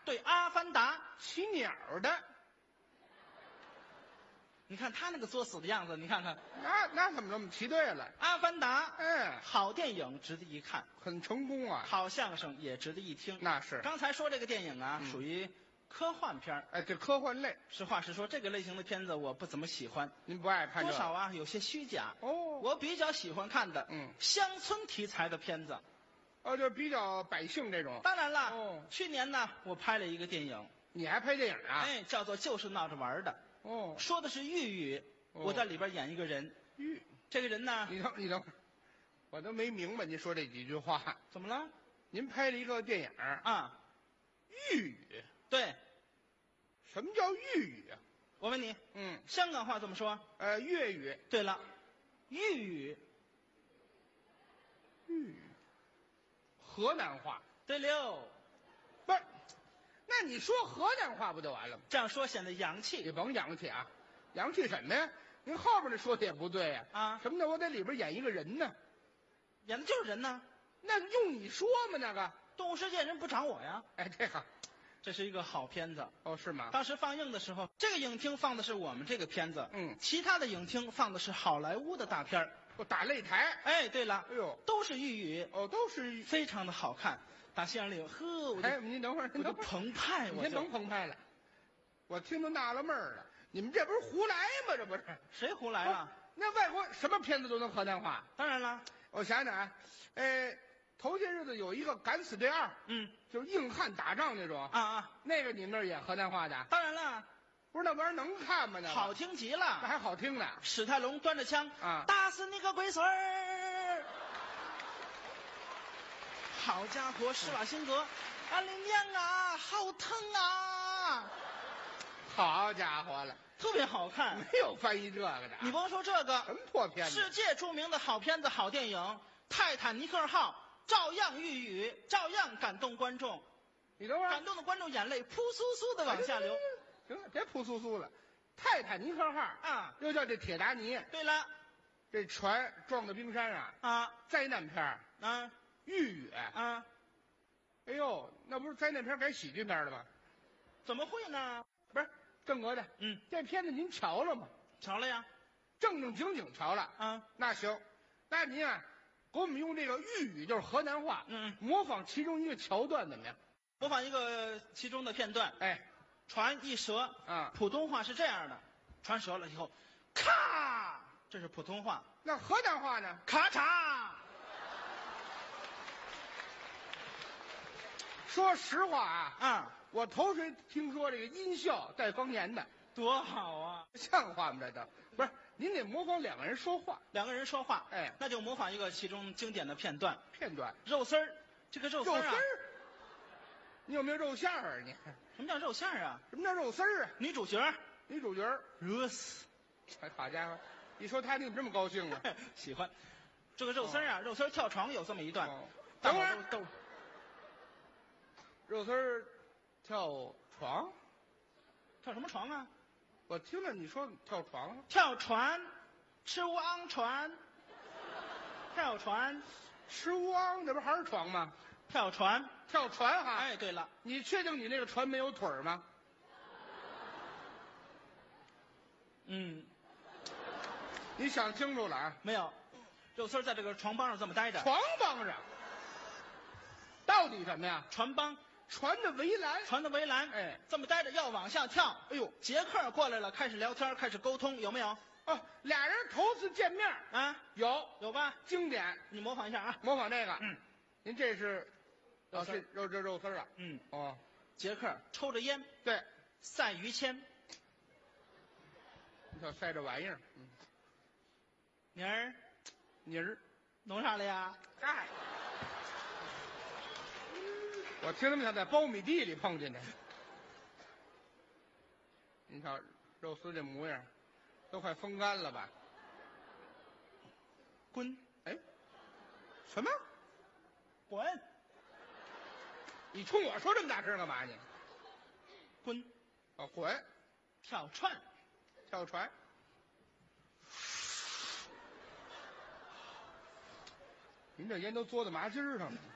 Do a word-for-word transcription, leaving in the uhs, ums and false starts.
对，《阿凡达》。 骑鸟的， 你看他那个作死的样子，你看看， 那那怎么这么骑对了？ 《阿凡达》。 嗯， 好电影值得一看， 很成功啊。 好相声也值得一听。 那是。 刚才说这个电影啊， 嗯、 属于科幻片儿。 哎，这科幻类。 实话实说，这个类型的片子我不怎么喜欢。 您不爱看这个？ 多少啊，有些虚假。 哦， 我比较喜欢看的， 嗯， 乡村题材的片子。 哦，就是比较百姓这种。 当然了， 哦， 去年呢，我拍了一个电影。 你还拍电影啊？ 哎，叫做《就是闹着玩的》。 哦， 说的是豫语， 哦、 我在里边演一个人。 豫， 这个人呢？ 你等，你等会儿，我都没明白您说这几句话。 怎么了？ 您拍了一个电影啊， 豫语。 对。 什么叫豫语啊？ 我问你， 嗯， 香港话怎么说？ 呃，粤语。 对了，豫语。 豫语。河南话。 对溜。 不是，那你说河南话不就完了吗？ 这样说显得洋气。 你甭洋气啊，洋气什么呀？您后边那说的也不对呀。 啊， 什么呢？我在里边演一个人呢。 演的就是人呢。 那用你说吗？那个动物世界人不找我呀。 哎，这个， 这是一个好片子。 哦，是吗？ 当时放映的时候，这个影厅放的是我们这个片子， 嗯， 其他的影厅放的是好莱坞的大片儿。 我打擂台。 哎，对了， 哎呦， 都是豫语。 哦，都是非常的好看。打戏院里，呵，我就哎，您等会儿， 我就澎湃，我您甭澎湃了，我听都纳了闷儿了，你们这不是胡来吗？这不是？ 谁胡来了？ 那外国什么片子都能河南话？ 当然了， 我想想啊，呃，头些日子有一个《敢死队二》， 嗯， 就是硬汉打仗那种啊啊， 那个你们那儿演河南话的？ 当然了， 不是那玩意儿能看吗？那好听极了， 那还好听呢。 史泰龙端着枪啊， 打死你个龟孙儿！好家伙，施瓦辛格，俺的娘啊，好疼啊！ 好家伙了， 特别好看， 没有翻译这个的。 你甭说这个， 什么破片子？ 世界著名的好片子、好电影《泰坦尼克号》照样豫语，照样感动观众。 你等会儿， 感动的观众眼泪扑簌簌的往下流。 行了，别扑簌簌了。泰坦尼克号啊， 又叫这铁达尼。 对了， 这船撞到冰山啊啊， 灾难片儿啊， 豫语啊。 哎呦，那不是灾难片改喜剧片了吗？ 怎么会呢？ 不是正格的， 嗯， 这片子您瞧了吗？ 瞧了呀， 正正经经瞧了啊。 那行，那您啊，给我们用这个豫语，就是河南话， 嗯， 模仿其中一个桥段怎么样？ 模仿一个其中的片段。 哎， 船一折啊， 普通话是这样的，船折了以后，咔，这是普通话。 那河南话呢？ 咔嚓。 说实话啊， 啊， 我头回听说这个音效带方言的， 多好啊！ 像话吗？这都不是，您得模仿两个人说话， 两个人说话， 哎， 那就模仿一个其中经典的片段。 片段， 肉丝儿，这个肉丝儿啊， 肉丝儿，你有没有肉馅儿啊？你什么叫肉馅儿啊？ 什么叫肉丝儿啊？ 女主角， 女主角热死， 哎，好家伙，一说他你怎么这么高兴啊？ 喜欢。这个肉丝儿啊， 哦、 肉丝儿跳床有这么一段， 哦、 等会儿都。 肉丝儿跳床， 跳什么床啊？ 我听了你说跳床， 跳船，吃乌昂船，跳船， 吃乌昂，那不还是床吗？ 跳船， 跳船哈。 哎，对了， 你确定你那个船没有腿吗？ 嗯， 你想清楚了啊？ 没有，肉丝在这个床帮上这么待着。 床帮上，到底什么呀？ 船帮。 船的围栏， 船的围栏， 哎， 这么待着要往下跳。 哎呦， 杰克过来了，开始聊天，开始沟通，有没有？ 哦，俩人头次见面啊， 有有吧？ 经典， 你模仿一下啊， 模仿这个。 嗯， 您这是肉丝肉肉这肉丝啊？ 嗯， 哦， 杰克抽着烟， 对， 赛于谦。 你瞧晒这玩意儿，嗯， 妮儿， 妮儿， 弄啥了呀？ 哎。我听他们想在苞米地里碰见的。你瞧肉丝这模样，都快风干了吧？ 滚！ 哎，什么？ 滚！ 你冲我说这么大声干嘛你？ 滚！ 哦，滚！ 跳船， 跳船。您这烟都嘬到麻筋上了。